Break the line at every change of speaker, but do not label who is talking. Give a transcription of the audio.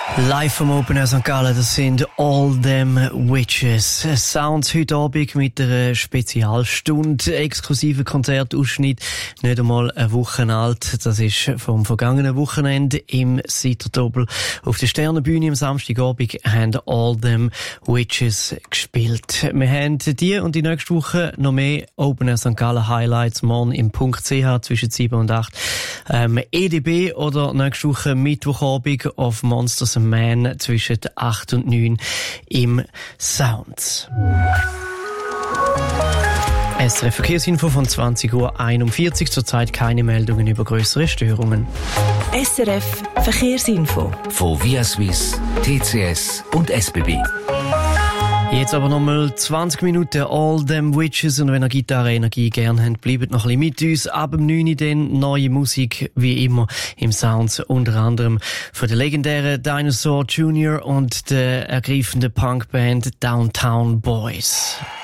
Live vom Open Air St. Gallen, das sind All Them Witches. Sounds heute Abend mit einer Spezialstunde, exklusiven Konzertausschnitt, nicht einmal eine Woche alt. Das ist vom vergangenen Wochenende im Seiterdobel. Auf der Sternenbühne am Samstagabend haben All Them Witches gespielt. Wir haben die und die nächste Woche noch mehr Open Air St. Gallen Highlights morgen im .ch zwischen 7 und 8. EDB oder nächste Woche Mittwochabend auf Monsters and Man zwischen 8 und 9 im Sounds. SRF Verkehrsinfo von 20:41 Uhr. Zurzeit keine Meldungen über grössere Störungen.
SRF Verkehrsinfo
von Via Suisse, TCS und SBB.
Jetzt aber nochmal 20 Minuten All Them Witches, und wenn ihr Gitarre-Energie gerne habt, bleibt noch ein bisschen mit uns. Ab dem 9 Uhr dann neue Musik, wie immer, im Sounds, unter anderem von der legendären Dinosaur Jr. und der ergreifenden Punkband Downtown Boys.